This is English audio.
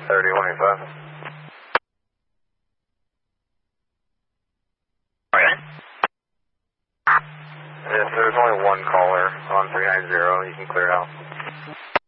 30-185. Alright. If there's only one caller on 390, you can clear it out.